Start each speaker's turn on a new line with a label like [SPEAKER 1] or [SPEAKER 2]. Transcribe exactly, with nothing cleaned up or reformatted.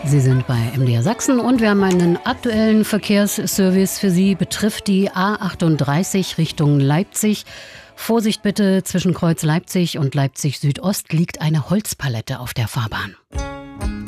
[SPEAKER 1] Sie sind bei M D R Sachsen und wir haben einen aktuellen Verkehrsservice für Sie. Betrifft die A achtunddreißig Richtung Leipzig. Vorsicht bitte, zwischen Kreuz Leipzig und Leipzig Südost liegt eine Holzpalette auf der Fahrbahn.